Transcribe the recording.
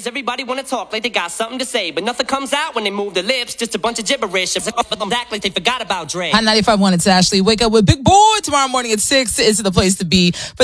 is everybody wanna talk like they got something to say, but nothing comes out when they move their lips, just a bunch of gibberish. Act like they forgot about Dre. Hot 95.1, it's Ashley. Wake up with Big Boy tomorrow morning at 6 is the place to be. For